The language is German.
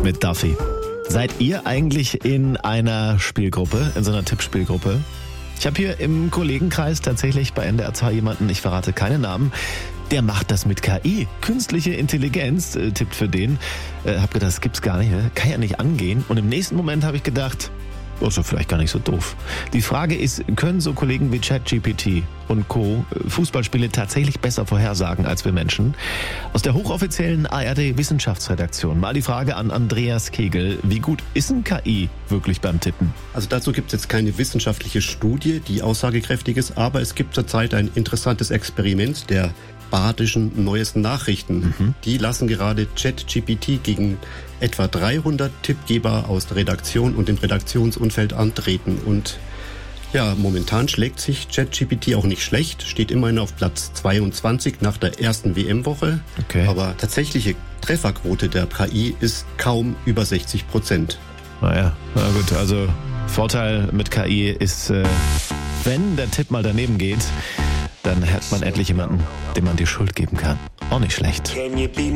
mit Duffy. Seid ihr eigentlich in einer Spielgruppe, in so einer Tippspielgruppe? Ich habe hier im Kollegenkreis tatsächlich bei NDR 2 jemanden, ich verrate keine Namen, der macht das mit KI. Künstliche Intelligenz tippt für den. Hab gedacht, das gibt's gar nicht, ne? Kann ja nicht angehen. Und im nächsten Moment habe ich gedacht, ist doch vielleicht gar nicht so doof. Die Frage ist, können so Kollegen wie ChatGPT und Co. Fußballspiele tatsächlich besser vorhersagen als wir Menschen? Aus der hochoffiziellen ARD-Wissenschaftsredaktion mal die Frage an Andreas Kegel. Wie gut ist ein KI wirklich beim Tippen? Also dazu gibt es jetzt keine wissenschaftliche Studie, die aussagekräftig ist, aber es gibt zurzeit ein interessantes Experiment der Badischen Neuesten Nachrichten. Die lassen gerade ChatGPT gegen etwa 300 Tippgeber aus der Redaktion und dem Redaktionsumfeld antreten. Und ja, momentan schlägt sich ChatGPT auch nicht schlecht, steht immerhin auf Platz 22 nach der ersten WM-Woche. Okay. Aber tatsächliche Trefferquote der KI ist kaum über 60%. Naja, na gut, also Vorteil mit KI ist, wenn der Tipp mal daneben geht, dann hat man endlich jemanden, dem man die Schuld geben kann. Auch nicht schlecht.